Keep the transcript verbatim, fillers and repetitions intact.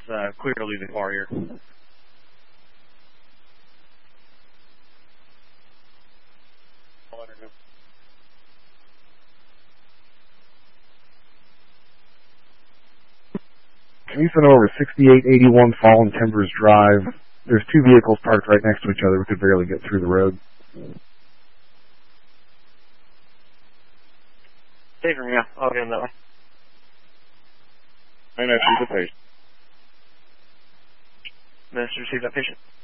uh, clear to leave the car here. Can you send over sixty-eight eighty-one Fallen Timbers Drive? There's two vehicles parked right next to each other. We could barely get through the road. Take from yeah. I'll get him that way. I know she's a patient. Minister, receive that patient.